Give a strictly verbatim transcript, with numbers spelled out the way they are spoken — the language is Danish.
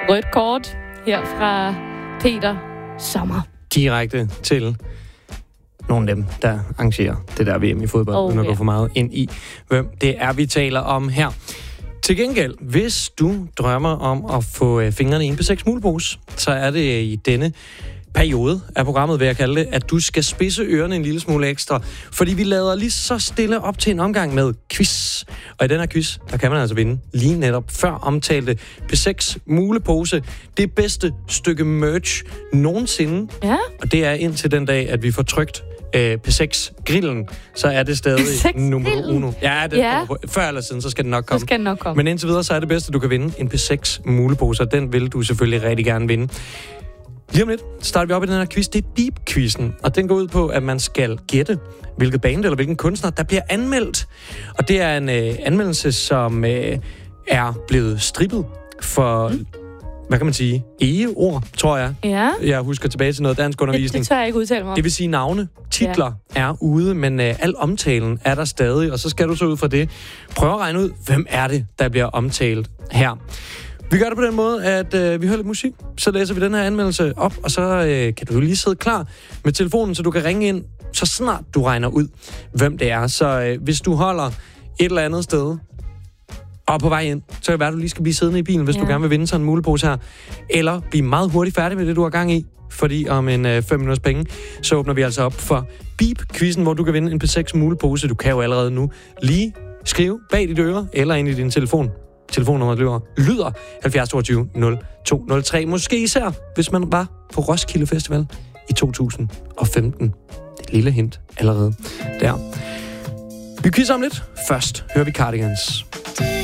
Rødt kort her fra Peter Sommer. Direkte til nogle af dem, der arrangerer det der V M i fodbold, oh, uden at yeah. gå for meget ind i, hvem det er, vi taler om her. Til gengæld, hvis du drømmer om at få fingrene i en P seks mulepose, så er det i denne periode af programmet, vil jeg kalde det, at du skal spidse ørerne en lille smule ekstra, fordi vi lader lige så stille op til en omgang med quiz. Og i den her quiz, der kan man altså vinde lige netop før omtalte P seks mulepose. Det bedste stykke merch nogensinde. Ja. Og det er indtil den dag, at vi får trykt øh, P seks-grillen, så er det stadig nummer uno. Ja, det ja. På. Før eller siden, så skal den nok komme. Så skal den nok komme. Men indtil videre, så er det bedste, du kan vinde en P seks mulepose, og den vil du selvfølgelig rigtig gerne vinde. Lige om lidt starter vi op i den her quiz. Det er Deep-quizzen, og den går ud på, at man skal gætte, hvilket band eller hvilken kunstner, der bliver anmeldt. Og det er en øh, anmeldelse, som øh, er blevet strippet for, mm. hvad kan man sige, egeord, tror jeg. Ja. Jeg husker tilbage til noget dansk undervisning. Det, det tør jeg ikke udtale mig om. Det vil sige, navne, titler ja. er ude, men øh, al omtalen er der stadig, og så skal du så ud fra det prøve at regne ud, hvem er det, der bliver omtalt her. Vi gør det på den måde, at øh, vi hører lidt musik, så læser vi den her anmeldelse op, og så øh, kan du jo lige sidde klar med telefonen, så du kan ringe ind, så snart du regner ud, hvem det er. Så øh, hvis du holder et eller andet sted og på vej ind, så kan det være, at du lige skal blive siddende i bilen, hvis ja. du gerne vil vinde sådan en mulepose her. Eller blive meget hurtigt færdig med det, du har gang i, fordi om en øh, fem minutters penge, så åbner vi altså op for Beep-quizzen, hvor du kan vinde en P seks mulepose. Du kan jo allerede nu lige skrive bag dit øre eller ind i din telefon. Telefonnummeret lyder, lyder halvfjerds toogtyve nul to nul tre. Måske især, hvis man var på Roskilde Festival i to tusind og femten. Det er et lille hint allerede der. Vi quizzer om lidt. Først hører vi Cardigans.